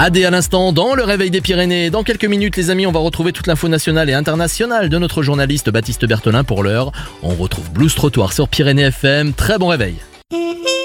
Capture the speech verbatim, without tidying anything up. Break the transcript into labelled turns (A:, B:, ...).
A: A D à l'instant dans le réveil des Pyrénées. Dans quelques minutes les amis, on va retrouver toute l'info nationale et internationale de notre journaliste Baptiste Berthelin. Pour l'heure, on retrouve Blues Trottoir sur Pyrénées F M. Très bon réveil.